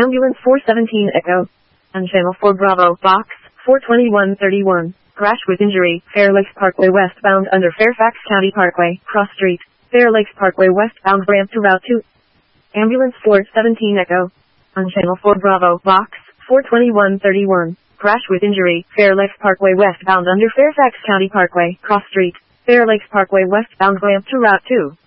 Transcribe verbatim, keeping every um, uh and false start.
Ambulance four seventeen Echo. On Channel four Bravo, Box four twenty-one thirty-one. Crash with injury, Fair Lakes Parkway westbound under Fairfax County Parkway, cross street. Fair Lakes Parkway westbound ramp to Route two. Ambulance four seventeen Echo. On Channel four Bravo, Box four twenty-one thirty-one. Crash with injury, Fair Lakes Parkway westbound under Fairfax County Parkway, cross street. Fair Lakes Parkway westbound ramp to Route two.